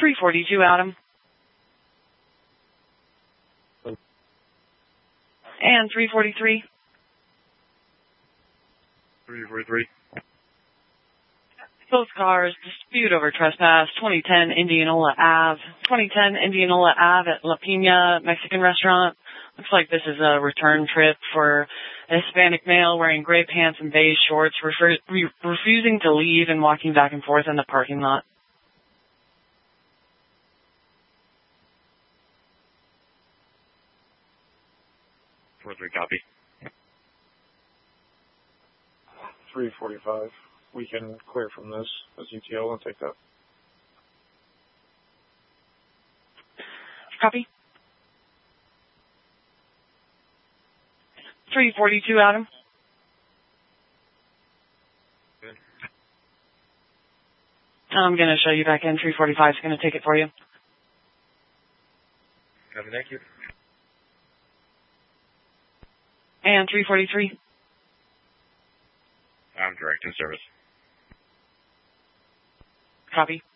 342, Adam. And 343. 343. Both cars, dispute over trespass, 2010 Indianola Ave. 2010 Indianola Ave at La Pina Mexican restaurant. Looks like this is a return trip for a Hispanic male wearing gray pants and beige shorts, refusing to leave and walking back and forth in the parking lot. 43, copy. 345. We can clear from this as ETL and take that. Copy. 342, Adam. Good. I'm going to show you back in. 345 is going to take it for you. Copy, thank you. And 343. I'm direct in service. Copy.